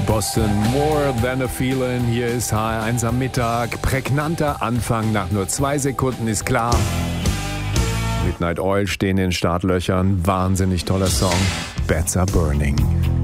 Boston, More Than a Feeling. Hier ist HR1 am Mittag. Prägnanter Anfang nach nur 2 Sekunden ist klar. Midnight Oil stehen in den Startlöchern. Wahnsinnig toller Song. Beds are Burning.